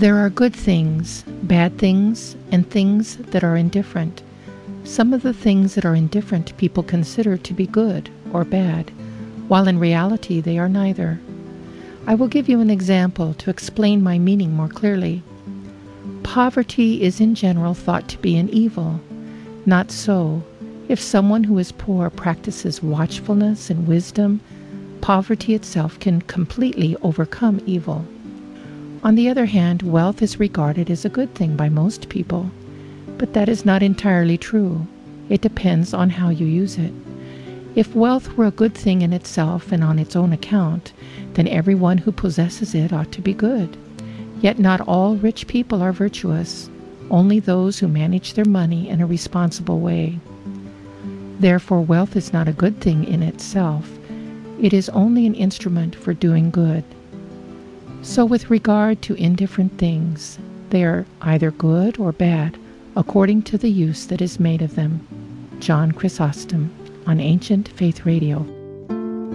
There are good things, bad things, and things that are indifferent. Some of the things that are indifferent people consider to be good or bad, while in reality they are neither. I will give you an example to explain my meaning more clearly. Poverty is in general thought to be an evil. Not so. If someone who is poor practices watchfulness and wisdom, poverty itself can completely overcome evil. On the other hand, wealth is regarded as a good thing by most people, but that is not entirely true. It depends on how you use it. If wealth were a good thing in itself and on its own account, then everyone who possesses it ought to be good. Yet not all rich people are virtuous, only those who manage their money in a responsible way. Therefore, wealth is not a good thing in itself. It is only an instrument for doing good. So with regard to indifferent things, they are either good or bad, according to the use that is made of them. John Chrysostom, on Ancient Faith Radio.